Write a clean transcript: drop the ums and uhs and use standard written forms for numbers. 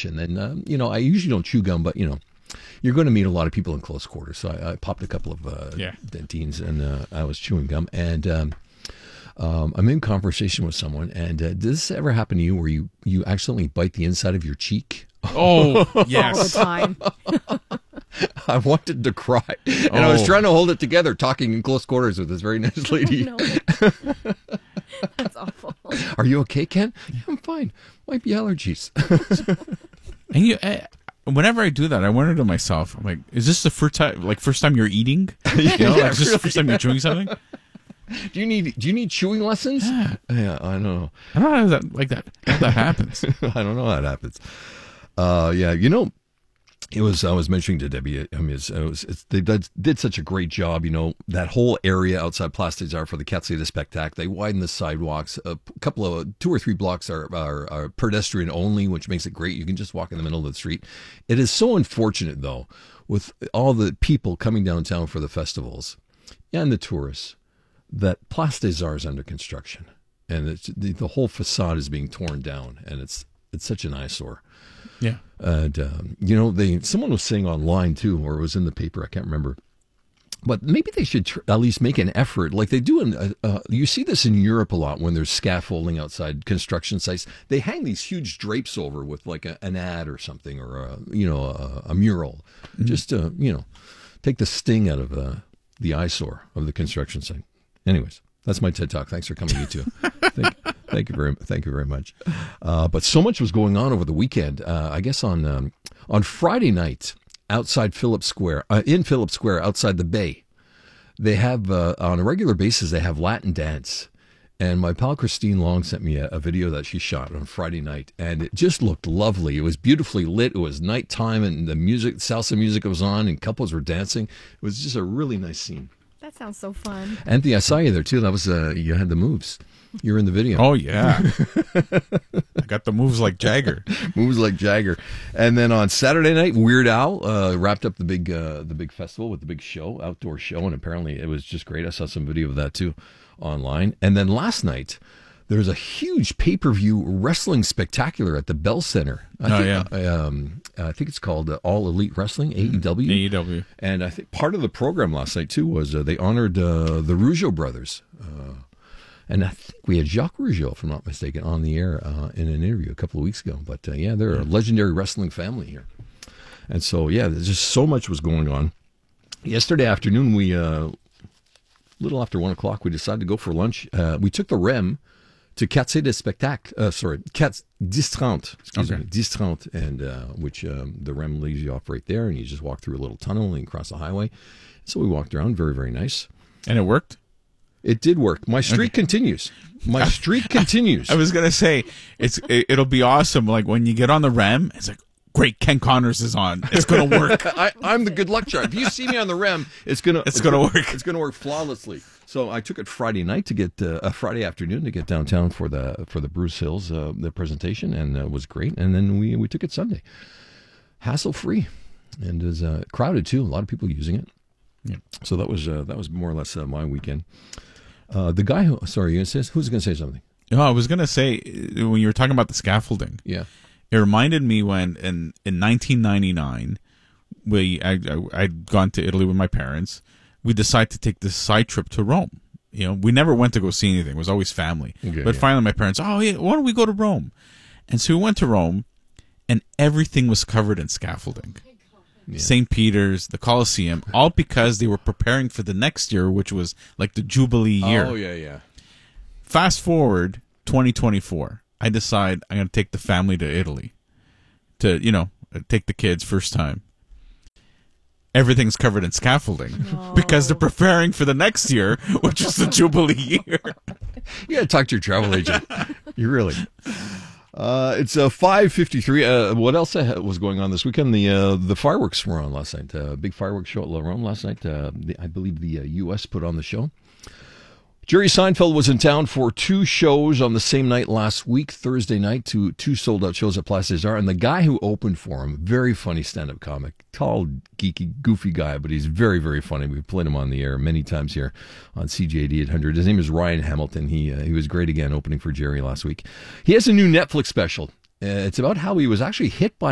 lunch, and then I usually don't chew gum, but you're going to meet a lot of people in close quarters. So I popped a couple of dentines, and I was chewing gum, and I'm in conversation with someone, and does this ever happen to you where you accidentally bite the inside of your cheek? Oh, yes. All the time. I wanted to cry, and I was trying to hold it together, talking in close quarters with this very nice lady. No. That's awful. Are you okay, Ken? Yeah, I'm fine. Might be allergies. And whenever I do that, I wonder to myself, I'm like, is this the first time you're eating? Is this the first time you're chewing something? Do you need chewing lessons? Yeah, I don't know. I don't know how that happens. I don't know how it happens. I was mentioning to Debbie. I mean, they did such a great job. That whole area outside Place des Arts for the Quartier de Spectacle. They widened the sidewalks. A couple of 2 or 3 blocks are pedestrian only, which makes it great. You can just walk in the middle of the street. It is so unfortunate though, with all the people coming downtown for the festivals and the tourists, that Place des Arts is under construction, and the whole facade is being torn down, and it's such an eyesore. Yeah. And, someone was saying online too, or it was in the paper, I can't remember, but maybe they should at least make an effort like they do you see this in Europe a lot when there's scaffolding outside construction sites. They hang these huge drapes over with like an ad or something, or a mural, just to, take the sting out of the eyesore of the construction site. Anyways, that's my TED Talk. Thanks for coming, you two. Thank you very much. But so much was going on over the weekend. I guess on Friday night outside Phillips Square, outside the Bay, they have on a regular basis they have Latin dance. And my pal Christine Long sent me a video that she shot on Friday night, and it just looked lovely. It was beautifully lit. It was nighttime, and the salsa music was on, and couples were dancing. It was just a really nice scene. That sounds so fun. Anthony, I saw you there too. That was you had the moves. You're in the video. Oh yeah, I got the moves like Jagger. Moves like Jagger. And then on Saturday night, Weird Al wrapped up the big festival with the big show, outdoor show, and apparently it was just great. I saw some video of that too online. And then last night, there was a huge pay-per-view wrestling spectacular at the Bell Center. I think it's called All Elite Wrestling, AEW. AEW. And I think part of the program last night, too, was they honored the Rougeau brothers. And I think we had Jacques Rougeau, if I'm not mistaken, on the air in an interview a couple of weeks ago. But, they're a legendary wrestling family here. And so, there's just so much was going on. Yesterday afternoon, we, little after 1 o'clock, we decided to go for lunch. We took the REM to Quartier de Spectacle, 1030, excuse me, 1030, and which the REM leaves you off right there, and you just walk through a little tunnel and cross the highway. So we walked around, very, very nice. And it worked? It did work. My streak continues. My streak continues. I was going to say, it'll be awesome. Like when you get on the REM, it's like, great, Ken Connors is on. It's going to work. I'm the good luck charm. If you see me on the REM, it's going to work. It's going to work flawlessly. So I took it Friday night to get Friday afternoon to get downtown for the Bruce Hills the presentation, and it was great. And then we took it Sunday, hassle free, and it was crowded too. A lot of people using it. Yeah. So that was more or less my weekend. The guy who who's going to say something? No, I was going to say when you were talking about the scaffolding. Yeah. It reminded me when in 1999, I'd gone to Italy with my parents. We decided to take this side trip to Rome. We never went to go see anything. It was always family. Okay, but finally my parents, why don't we go to Rome? And so we went to Rome, and everything was covered in scaffolding. Yeah. St. Peter's, the Colosseum, all because they were preparing for the next year, which was like the Jubilee year. Oh, yeah. Fast forward 2024. I decide I'm going to take the family to Italy to, take the kids first time. Everything's covered in scaffolding because they're preparing for the next year, which is the Jubilee year. You got to talk to your travel agent. You really. It's 5:53. What else was going on this weekend? The fireworks were on last night. Big fireworks show at La Rome last night. I believe the U.S. put on the show. Jerry Seinfeld was in town for 2 shows on the same night last week, Thursday night, two sold-out shows at Place des Arts. And the guy who opened for him, very funny stand-up comic, tall, geeky, goofy guy, but he's very, very funny. We've played him on the air many times here on CJAD 800. His name is Ryan Hamilton. He was great again opening for Jerry last week. He has a new Netflix special. It's about how he was actually hit by